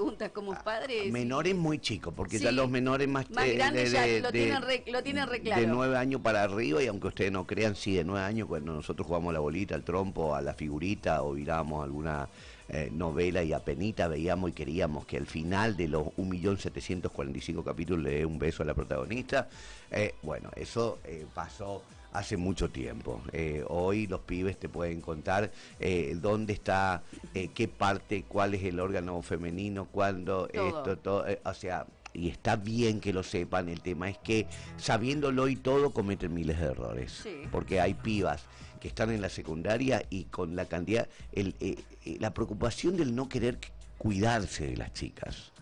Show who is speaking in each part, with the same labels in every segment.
Speaker 1: preguntas como padres.
Speaker 2: Menores muy chicos, porque
Speaker 1: Sí,
Speaker 2: ya los menores más
Speaker 1: grandes ya lo tienen re claro.
Speaker 2: De 9 años para arriba, y aunque ustedes no crean, sí, de 9 años, cuando nosotros jugamos a la bolita, al trompo, a la figurita, o mirábamos alguna novela y apenita veíamos y queríamos que al final de los 1.745.000 capítulos le dé un beso a la protagonista. Bueno, eso pasó hace mucho tiempo. Hoy los pibes te pueden contar dónde está, qué parte, cuál es el órgano femenino, cuándo,
Speaker 1: Todo.
Speaker 2: todo, o sea, y está bien que lo sepan. El tema es que sabiéndolo y todo cometen miles de errores,
Speaker 1: Sí.
Speaker 2: porque hay pibas que están en la secundaria y con la cantidad, la preocupación del no querer cuidarse de las chicas,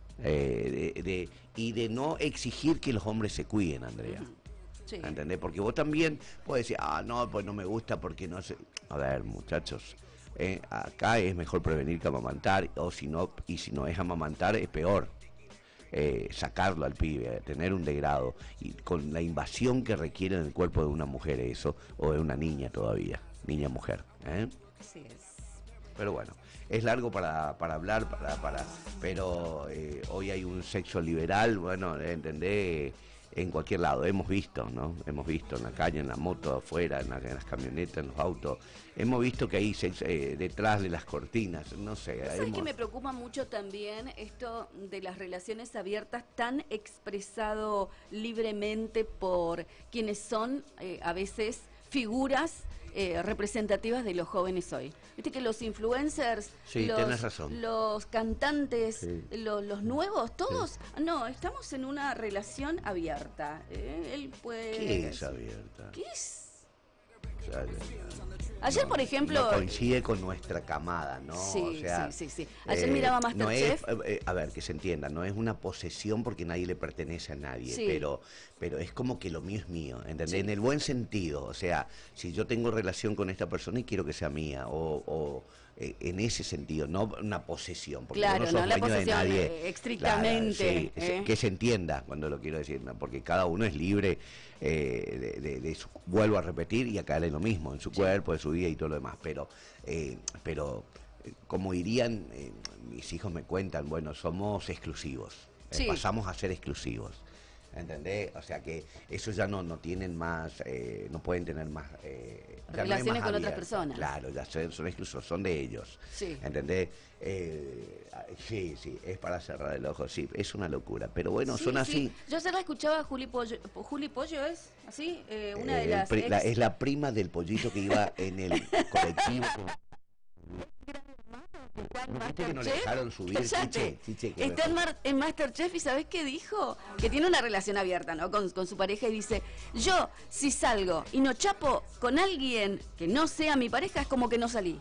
Speaker 2: y de no exigir que los hombres se cuiden, Andrea.
Speaker 1: Sí.
Speaker 2: ¿Entendés? Porque vos también puedes decir, no, pues no me gusta porque no sé. A ver, muchachos, acá es mejor prevenir que amamantar, o si no, y si no es amamantar, es peor. Sacarlo al pibe, tener un degrado, y con la invasión que requiere en el cuerpo de una mujer eso, o de una niña todavía, niña-mujer.
Speaker 1: Así es.
Speaker 2: Pero bueno, es largo para hablar, pero hoy hay un sexo liberal, bueno, ¿entendés? En cualquier lado, hemos visto, ¿no? Hemos visto en la calle, en la moto, afuera, en las camionetas, en los autos. Hemos visto que hay sexo detrás de las cortinas, no sé.
Speaker 1: ¿Sabes que me preocupa mucho también esto de las relaciones abiertas tan expresado libremente por quienes son a veces figuras representativas de los jóvenes hoy? Viste que los influencers,
Speaker 2: sí, tenés razón,
Speaker 1: los cantantes,
Speaker 2: sí,
Speaker 1: los nuevos, todos,
Speaker 2: sí.
Speaker 1: No, estamos en una relación abierta. Él puede...
Speaker 2: ¿Qué es abierta?
Speaker 1: ¿Qué es?
Speaker 2: O sea,
Speaker 1: Ayer, por ejemplo...
Speaker 2: no coincide con nuestra camada, ¿no?
Speaker 1: Sí,
Speaker 2: o sea,
Speaker 1: sí. Ayer miraba Masterchef.
Speaker 2: No es, a ver, que se entienda, no es una posesión porque nadie le pertenece a nadie,
Speaker 1: Sí.
Speaker 2: pero es como que lo mío es mío, ¿entendés?
Speaker 1: Sí.
Speaker 2: En el buen sentido, o sea, si yo tengo relación con esta persona y quiero que sea mía, o en ese sentido, no una posesión, porque
Speaker 1: Claro,
Speaker 2: vos no sos
Speaker 1: la
Speaker 2: dueño de
Speaker 1: posesión
Speaker 2: nadie.
Speaker 1: estrictamente.
Speaker 2: Claro, sí, que se entienda cuando lo quiero decir, ¿no? Porque cada uno es libre vuelvo a repetir, y acá es lo mismo, en su cuerpo, en su vida y todo lo demás, pero como dirían, mis hijos me cuentan, bueno, somos exclusivos, pasamos a ser exclusivos, ¿entendés? O sea que eso ya no tienen más, no pueden tener más
Speaker 1: relaciones con otras personas.
Speaker 2: Claro, ya son exclusivos, son de ellos,
Speaker 1: sí.
Speaker 2: ¿Entendés? Sí, es para cerrar el ojo, sí, es una locura, pero bueno,
Speaker 1: Sí,
Speaker 2: son así.
Speaker 1: Sí. Yo ayer la escuchaba a Juli Pollo, ¿es así? Una de las
Speaker 2: es la prima del pollito que iba en el colectivo. ¿Viste que no le dejaron subir? Chiche,
Speaker 1: está en Masterchef, y ¿sabés qué dijo? Que tiene una relación abierta, ¿no? Con su pareja, y dice, yo si salgo y no chapo con alguien que no sea mi pareja, es como que no salí.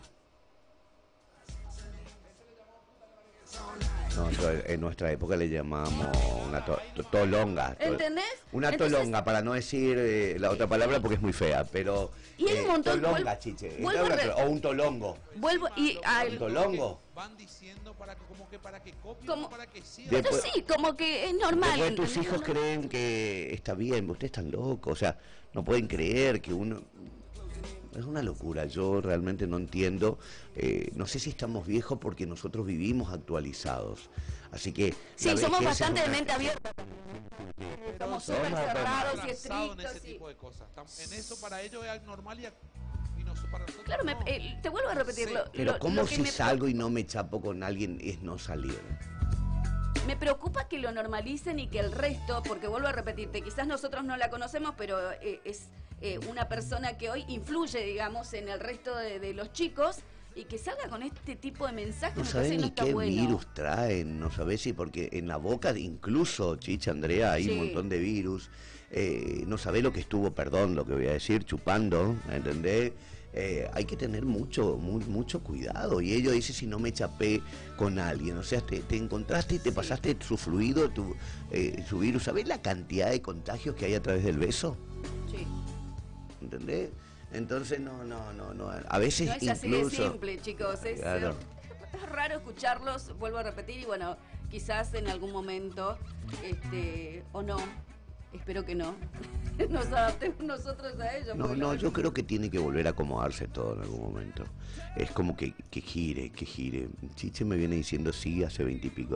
Speaker 2: No, en nuestra época le llamábamos una tolonga.
Speaker 1: ¿Entendés?
Speaker 2: Una
Speaker 1: Entonces,
Speaker 2: tolonga, para no decir la otra palabra porque es muy fea, pero...
Speaker 1: Y hay un montón...
Speaker 2: Tolonga, chiche. O un tolongo.
Speaker 1: Vuelvo y...
Speaker 2: ¿Un tolongo?
Speaker 3: Van diciendo para que copien,
Speaker 1: como,
Speaker 3: para que sigan.
Speaker 1: Pero sí, como que es normal.
Speaker 2: Después tus hijos creen que está bien, ustedes están locos, o sea, no pueden creer que uno... Es una locura, yo realmente no entiendo, no sé si estamos viejos porque nosotros vivimos actualizados, así que...
Speaker 1: Sí, somos bastante de mente abierta. Somos súper cerrados y estrictos.
Speaker 3: En ese tipo de cosas. En eso para ellos es normal y no para nosotros.
Speaker 1: Claro,
Speaker 3: no.
Speaker 1: te vuelvo a repetirlo.
Speaker 2: Sí. Pero ¿cómo si salgo y no me chapo con alguien es no salir?
Speaker 1: Me preocupa que lo normalicen y que el resto, porque vuelvo a repetirte, quizás nosotros no la conocemos, pero es una persona que hoy influye, digamos, en el resto de los chicos, y que salga con este tipo de mensajes.
Speaker 2: No
Speaker 1: me
Speaker 2: sabés
Speaker 1: parece que
Speaker 2: ni
Speaker 1: no está
Speaker 2: qué
Speaker 1: bueno.
Speaker 2: virus traen, no sabés si, porque en la boca, incluso, Chicha, Andrea, hay un montón de virus. No sabés lo que estuvo, perdón, lo que voy a decir, chupando, ¿entendés? Hay que tener mucho cuidado. Y ellos dicen, si no me chapé con alguien, o sea, te encontraste y te pasaste su fluido, su virus. ¿Sabés la cantidad de contagios que hay a través del beso?
Speaker 1: Sí.
Speaker 2: ¿Entendés? Entonces no, a veces
Speaker 1: no es
Speaker 2: incluso...
Speaker 1: así de simple, chicos, es raro escucharlos, vuelvo a repetir, y bueno, quizás en algún momento, o no, Espero que no. Nos adaptemos nosotros a ellos.
Speaker 2: No, no, yo creo que tiene que volver a acomodarse todo en algún momento. Es como que gire, que gire. Chiche me viene diciendo sí hace 20 y pico